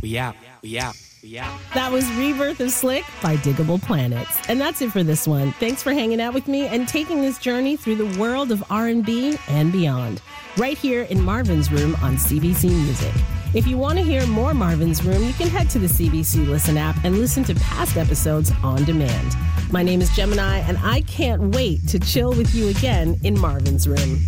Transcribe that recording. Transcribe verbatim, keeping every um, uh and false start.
We out. We out. We out. That was Rebirth of Slick by Diggable Planets. And that's it for this one. Thanks for hanging out with me and taking this journey through the world of R and B and beyond, right here in Marvin's Room on C B C Music. If you want to hear more Marvin's Room, you can head to the C B C Listen app and listen to past episodes on demand. My name is Gemini, and I can't wait to chill with you again in Marvin's Room.